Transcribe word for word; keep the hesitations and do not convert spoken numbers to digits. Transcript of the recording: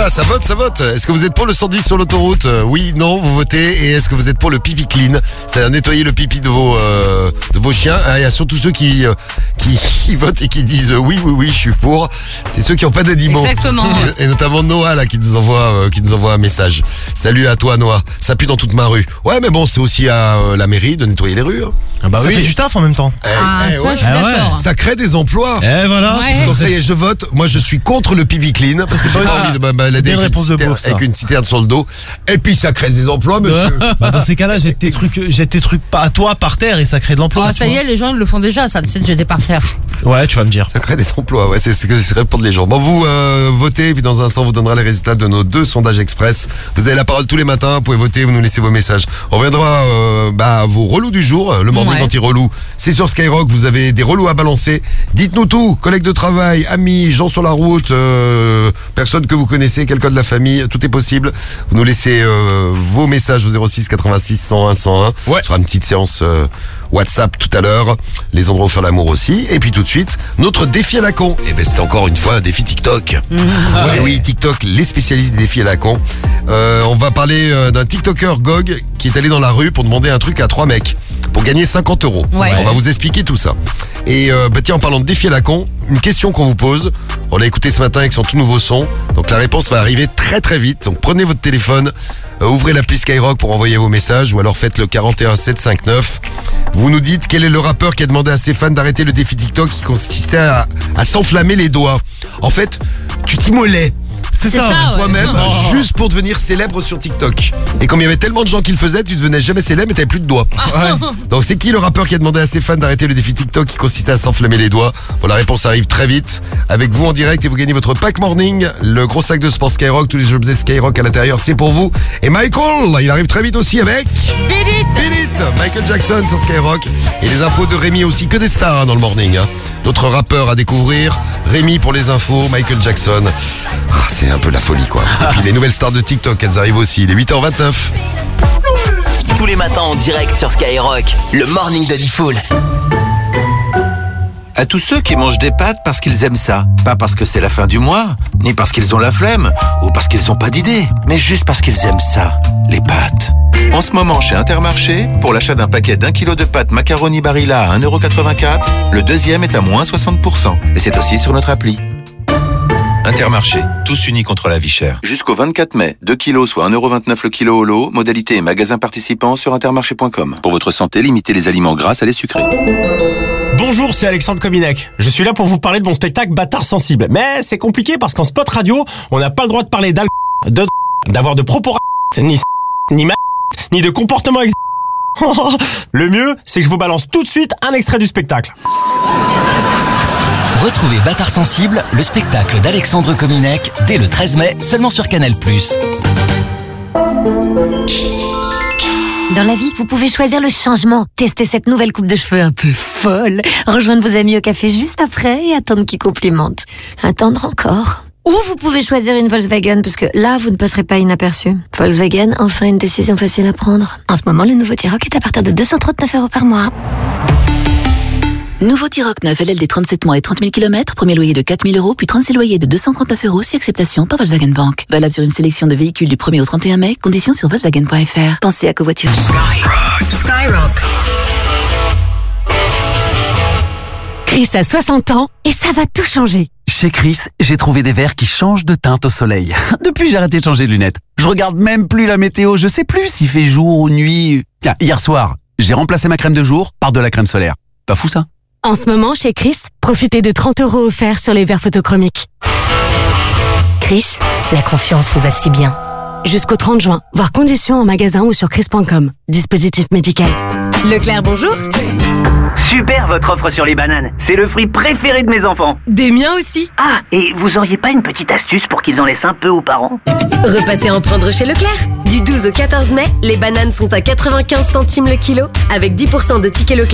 Voilà, ça vote, ça vote. Est-ce que vous êtes pour le cent dix sur l'autoroute ? Oui, non, vous votez. Et est-ce que vous êtes pour le pipi clean ? C'est-à-dire nettoyer le pipi de vos, euh, de vos chiens. Ah, il y a surtout ceux qui, euh, qui, qui votent et qui disent euh, oui, oui, oui, je suis pour. C'est ceux qui n'ont pas d'animaux. Exactement. Et, et notamment Noah là qui nous envoie, euh, qui nous envoie un message. Salut à toi Noah. Ça pue dans toute ma rue. Ouais, mais bon, c'est aussi à euh, la mairie de nettoyer les rues. Hein. Ah bah ça oui. fait du taf en même temps. Eh, Ah, eh, ça, ouais. je suis Ah ouais. d'accord. Ça crée des emplois. Et voilà. Ouais. Donc ça y est, je vote. Moi, je suis contre le pipi clean parce que j'ai pas envie de me balader bien une avec, une réponse de citerne- beauf, ça. avec une citerne sur le dos. Et puis ça crée des emplois, monsieur. Bah dans ces cas-là, jette tes trucs, jette tes trucs pas à toi par terre et ça crée de l'emploi. Oh, tu ça y vois. est, les gens ils le font déjà, ça, c'est de jeter par terre. Ouais, tu vas me dire. Ça crée des emplois, ouais, c'est ce que c'est répondre les gens. Bon, vous euh, votez, et puis dans un instant, on vous donnera les résultats de nos deux sondages express. Vous avez la parole tous les matins, vous pouvez voter, vous nous laissez vos messages. On reviendra euh, bah, à vos relous du jour, le morning Ouais. anti-relou. C'est sur Skyrock, vous avez des relous à balancer. Dites-nous tout, collègues de travail, amis, gens sur la route, euh, personnes que vous connaissez, quelqu'un de la famille, tout est possible. Vous nous laissez euh, vos messages au zéro six quatre-vingt-six cent un cent un. Ouais. On fera une petite séance euh, WhatsApp tout à l'heure, les endroits où faire l'amour aussi, et puis tout de suite, notre défi à la con. Et ben c'est encore une fois un défi TikTok. Mmh. Ouais, oui, TikTok, les spécialistes des défis à la con. Euh, on va parler euh, d'un TikToker Gog qui est allé dans la rue pour demander un truc à trois mecs pour gagner cinquante euros. Ouais. On va vous expliquer tout ça. Et euh, bah tiens, en parlant de défi à la con, une question qu'on vous pose. On l'a écouté ce matin avec son tout nouveau son. Donc la réponse va arriver très très vite. Donc prenez votre téléphone, euh, ouvrez l'appli Skyrock pour envoyer vos messages ou alors faites le quarante et un sept cent cinquante-neuf. Vous nous dites quel est le rappeur qui a demandé à ses fans d'arrêter le défi TikTok qui consistait à, à s'enflammer les doigts. En fait, tu t'immolais C'est C'est ça. ça, ouais. toi-même Oh. juste pour devenir célèbre sur TikTok. Et comme il y avait tellement de gens qui le faisaient, tu devenais jamais célèbre et t'avais plus de doigts. Ouais. Donc c'est qui le rappeur qui a demandé à ses fans d'arrêter le défi TikTok qui consistait à s'enflammer les doigts? Bon, la réponse arrive très vite. Avec vous en direct et vous gagnez votre pack morning, le gros sac de sport Skyrock, tous les objets Skyrock à l'intérieur, c'est pour vous. Et Michael, il arrive très vite aussi avec Beat it. Beat It, Michael Jackson sur Skyrock. Et les infos de Rémi aussi, que des stars hein, dans le morning. Hein. D'autres rappeurs à découvrir. Rémi pour les infos, Michael Jackson. Ah, c'est un peu la folie quoi. Et puis les nouvelles stars de TikTok, elles arrivent aussi. Il est huit heures vingt-neuf. Tous les matins en direct sur Skyrock, le morning de Diffoul. À tous ceux qui mangent des pâtes parce qu'ils aiment ça. Pas parce que c'est la fin du mois, ni parce qu'ils ont la flemme, ou parce qu'ils n'ont pas d'idée, mais juste parce qu'ils aiment ça, les pâtes. En ce moment, chez Intermarché, pour l'achat d'un paquet d'un kilo de pâtes macaroni Barilla à un euro quatre-vingt-quatre, le deuxième est à moins soixante pour cent. Et c'est aussi sur notre appli. Intermarché, tous unis contre la vie chère. Jusqu'au vingt-quatre mai, deux kilos soit un euro vingt-neuf le kilo au lot, modalité et magasin participants sur intermarché point com. Pour votre santé, limitez les aliments gras à les sucrés. Bonjour, c'est Alexandre Kominek. Je suis là pour vous parler de mon spectacle Bâtard sensible. Mais c'est compliqué parce qu'en spot radio, on n'a pas le droit de parler d'alcool, de d'avoir de propos ni ni ma ni de comportement ex... Le mieux, c'est que je vous balance tout de suite un extrait du spectacle. Retrouvez Bâtard sensible, le spectacle d'Alexandre Kominek, dès le treize mai, seulement sur Canal plus. Dans la vie, vous pouvez choisir le changement. Tester cette nouvelle coupe de cheveux un peu folle. Rejoindre vos amis au café juste après et attendre qu'ils complimentent. Attendre encore. Ou vous pouvez choisir une Volkswagen parce que là, vous ne passerez pas inaperçu. Volkswagen, enfin une décision facile à prendre. En ce moment, le nouveau T-Roc est à partir de deux cent trente-neuf euros par mois. Nouveau T-Roc neuf L L D trente-sept mois et trente mille kilomètres, premier loyer de quatre mille euros, puis trente-six loyers de deux cent trente-neuf euros, si acceptation par Volkswagen Bank. Valable sur une sélection de véhicules du premier au trente et un mai, conditions sur Volkswagen point F R. Pensez à covoiturage. Skyrock. Chris a soixante ans et ça va tout changer. Chez Chris, j'ai trouvé des verres qui changent de teinte au soleil. Depuis, j'ai arrêté de changer de lunettes. Je regarde même plus la météo, je sais plus s'il fait jour ou nuit. Tiens, hier soir, j'ai remplacé ma crème de jour par de la crème solaire. Pas fou ça? En ce moment, chez Chris, profitez de trente euros offerts sur les verres photochromiques. Chris, la confiance vous va si bien. Jusqu'au trente juin, voir conditions en magasin ou sur chris point com. Dispositif médical. Leclerc, bonjour. Super votre offre sur les bananes. C'est le fruit préféré de mes enfants. Des miens aussi. Ah, et vous auriez pas une petite astuce pour qu'ils en laissent un peu aux parents? Repassez en prendre chez Leclerc. Du douze au quatorze mai, les bananes sont à quatre-vingt-quinze centimes le kilo, avec dix pour cent de tickets Leclerc.